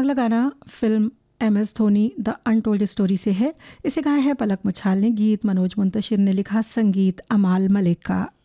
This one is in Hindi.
अगला गाना film MS Dhoni the untold story से है। इसे गाया है पलक मुछाल ने, गीत मनोज मुंतशिर ने लिखा, संगीत अमाल मलिक का।